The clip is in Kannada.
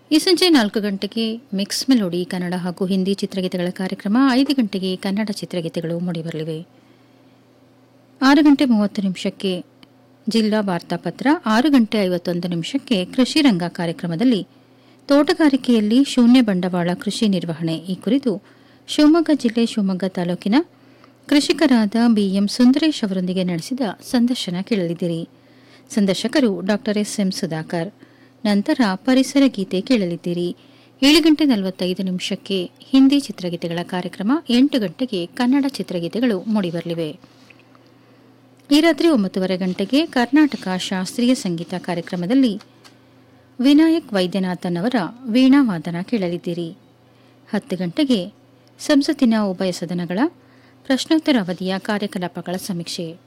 ಈ ಸಂಜೆ 4 ಗಂಟೆಗೆ ಮಿಕ್ಸ್ ಮೆಲೋಡಿ ಕನ್ನಡ ಹಾಗೂ ಹಿಂದಿ ಚಿತ್ರಗೀತೆಗಳ ಕಾರ್ಯಕ್ರಮ, 5 ಗಂಟೆಗೆ ಕನ್ನಡ ಚಿತ್ರಗೀತೆಗಳು ಮೂಡಿಬರಲಿವೆ. 6 ಗಂಟೆ 30 ನಿಮಿಷಕ್ಕೆ ಜಿಲ್ಲಾ ವಾರ್ತಾಪತ್ರ, 6 ಗಂಟೆ 51 ನಿಮಿಷಕ್ಕೆ ಕೃಷಿ ರಂಗ ಕಾರ್ಯಕ್ರಮದಲ್ಲಿ ತೋಟಗಾರಿಕೆಯಲ್ಲಿ ಶೂನ್ಯ ಬಂಡವಾಳ ಕೃಷಿ ನಿರ್ವಹಣೆ ಈ ಕುರಿತು ಶಿವಮೊಗ್ಗ ಜಿಲ್ಲೆ ಶಿವಮೊಗ್ಗ ತಾಲೂಕಿನ ಕೃಷಿಕರಾದ ಬಿಎಂ ಸುಂದರೇಶ್ ಅವರೊಂದಿಗೆ ನಡೆಸಿದ ಸಂದರ್ಶನ ಕೇಳಲಿದ್ದೀರಿ. ಸಂದರ್ಶಕರು ಡಾ ಎಸ್.ಎಂ. ಸುಧಾಕರ್. ನಂತರ ಪರಿಸರ ಗೀತೆ ಕೇಳಲಿದ್ದೀರಿ. 7 ಗಂಟೆ 45 ನಿಮಿಷಕ್ಕೆ ಹಿಂದಿ ಚಿತ್ರಗೀತೆಗಳ ಕಾರ್ಯಕ್ರಮ, 8 ಗಂಟೆಗೆ ಕನ್ನಡ ಚಿತ್ರಗೀತೆಗಳು ಮೂಡಿಬರಲಿವೆ. ಈ ರಾತ್ರಿ 9:30 ಗಂಟೆಗೆ ಕರ್ನಾಟಕ ಶಾಸ್ತ್ರೀಯ ಸಂಗೀತ ಕಾರ್ಯಕ್ರಮದಲ್ಲಿ ವಿನಾಯಕ್ ವೈದ್ಯನಾಥನ್ ಅವರ ವೀಣಾವಾದನ ಕೇಳಲಿದ್ದೀರಿ. 10 ಗಂಟೆಗೆ ಸಂಸತ್ತಿನ ಉಭಯ ಸದನಗಳ ಪ್ರಶ್ನೋತ್ತರ ಅವಧಿಯ ಕಾರ್ಯಕಲಾಪಗಳ ಸಮೀಕ್ಷೆ.